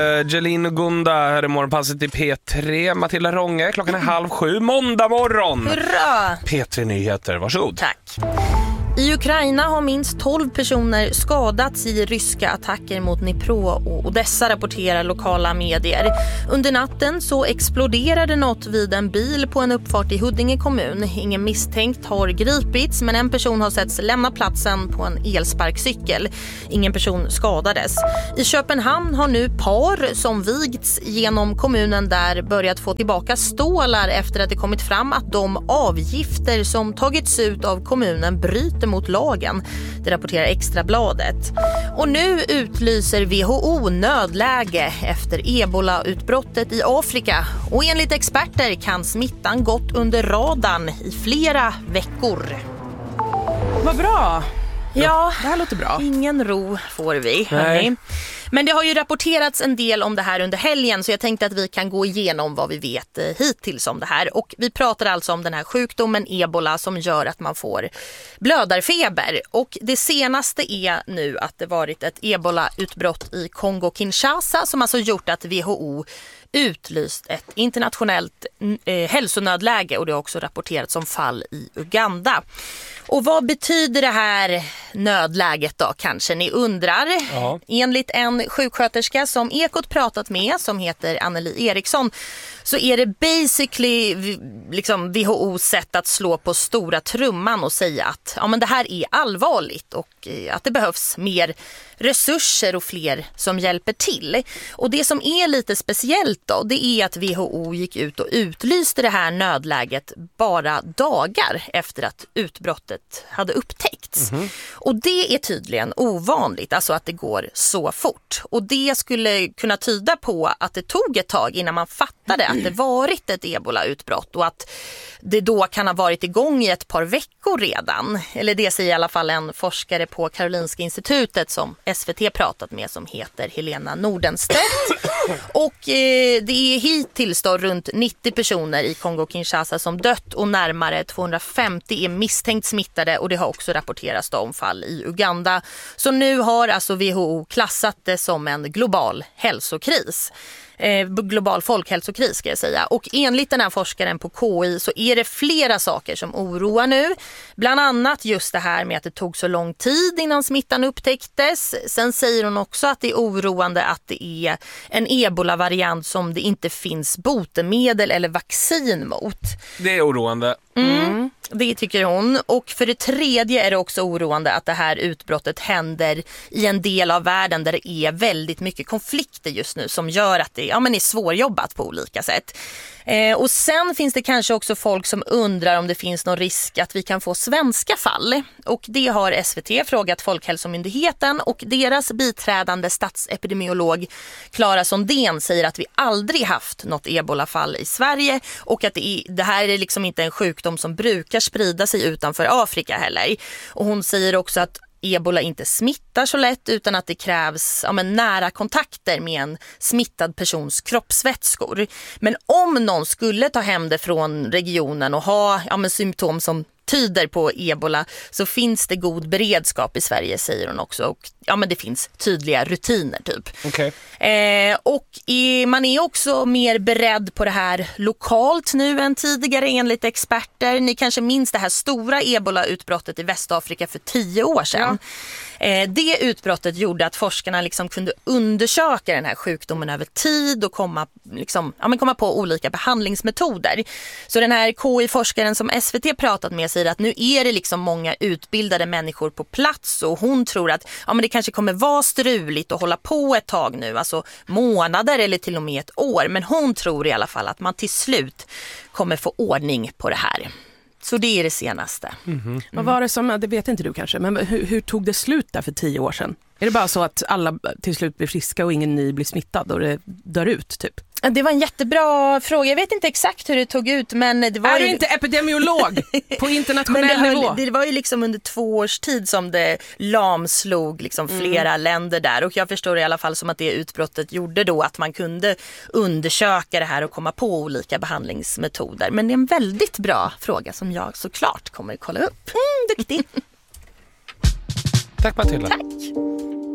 Jelin och Gunda, här är morgonpasset i P3. Matilda Ronge, klockan är 6:30, måndag morgon. Hurra! P3 Nyheter, varsågod. Tack. I Ukraina har minst 12 personer skadats i ryska attacker mot Dnipro och Odessa, rapporterar lokala medier. Under natten så exploderade något vid en bil på en uppfart i Huddinge kommun. Ingen misstänkt har gripits, men en person har setts lämna platsen på en elsparkcykel. Ingen person skadades. I Köpenhamn har nu par som vigts genom kommunen där börjat få tillbaka stålar efter att det kommit fram att de avgifter som tagits ut av kommunen bryter mot lagen. Det rapporterar Extrabladet. Och nu utlyser WHO nödläge efter Ebola-utbrottet i Afrika. Och enligt experter kan smittan gått under radarn i flera veckor. Vad bra! Ja, det här låter bra. Ingen ro får vi, hörni. Men det har ju rapporterats en del om det här under helgen, så jag tänkte att vi kan gå igenom vad vi vet hittills om det här. Och vi pratar alltså om den här sjukdomen Ebola som gör att man får blödarfeber. Och det senaste är nu att det varit ett Ebola-utbrott i Kongo-Kinshasa som alltså gjort att WHO utlyst ett internationellt hälsonödläge, och det har också rapporterats om fall i Uganda. Och vad betyder det här nödläget då, kanske ni undrar? Ja. Enligt en sjuksköterska som Ekot pratat med, som heter Anneli Eriksson, så är det basically liksom WHO:s sätt att slå på stora trumman och säga att ja, men det här är allvarligt och att det behövs mer resurser och fler som hjälper till. Och det som är lite speciellt då, det är att WHO gick ut och utlyste det här nödläget bara dagar efter att utbrottet hade upptäckts. Och det är tydligen ovanligt, alltså att det går så fort. Och det skulle kunna tyda på att det tog ett tag innan man fattade att det varit ett Ebola-utbrott och att det då kan ha varit igång i ett par veckor redan. Eller det säger i alla fall en forskare på Karolinska institutet som SVT pratat med, som heter Helena Nordenstedt. Och det är hittills då runt 90 personer i Kongo-Kinshasa som dött och närmare 250 är misstänkt smittade, och det har också rapporterats då om fall i Uganda. Så nu har alltså WHO klassat det som en global hälsokris. Global folkhälsokris ska jag säga. Och enligt den här forskaren på KI så är det flera saker som oroar nu. Bland annat just det här med att det tog så lång tid innan smittan upptäcktes. Sen säger hon också att det är oroande att det är en Ebola-variant som det inte finns botemedel eller vaccin mot. Det är oroande. Det tycker hon. Och för det tredje är det också oroande att det här utbrottet händer i en del av världen där det är väldigt mycket konflikter just nu som gör att det är svårjobbat på olika sätt. Och sen finns det kanske också folk som undrar om det finns någon risk att vi kan få svenska fall. Och det har SVT frågat Folkhälsomyndigheten, och deras biträdande statsepidemiolog Clara Sondén säger att vi aldrig haft något Ebola-fall i Sverige, och att det här är liksom inte en sjukdom som brukar sprida sig utanför Afrika heller. Och hon säger också att Ebola inte smittar så lätt, utan att det krävs nära kontakter med en smittad persons kroppsvätskor. Men om någon skulle ta hem det från regionen och ha symptom som tyder på Ebola, så finns det god beredskap i Sverige, säger hon också. Och det finns tydliga rutiner typ. Okay. Och man är också mer beredd på det här lokalt nu än tidigare enligt experter. Ni kanske minns det här stora Ebola-utbrottet i Västafrika för 10 år sedan. Ja. Det utbrottet gjorde att forskarna kunde undersöka den här sjukdomen över tid och komma på olika behandlingsmetoder. Så den här KI-forskaren som SVT pratat med säger att nu är det många utbildade människor på plats, och hon tror att det kanske kommer vara struligt att hålla på ett tag nu, alltså månader eller till och med ett år. Men hon tror i alla fall att man till slut kommer få ordning på det här. Så det är det senaste. Vad var det som, det vet inte du kanske, men hur tog det slut där för 10 år sedan? Är det bara så att alla till slut blir friska och ingen ny blir smittad och det dör ut typ? Det var en jättebra fråga. Jag vet inte exakt hur det tog ut, men det var Är du inte epidemiolog på internationell nivå? Det var ju under 2 års tid som det lamslog flera länder där, och jag förstår i alla fall som att det utbrottet gjorde då att man kunde undersöka det här och komma på olika behandlingsmetoder. Men det är en väldigt bra fråga som jag såklart kommer att kolla upp. Duktig. Tack Matilda. Tack.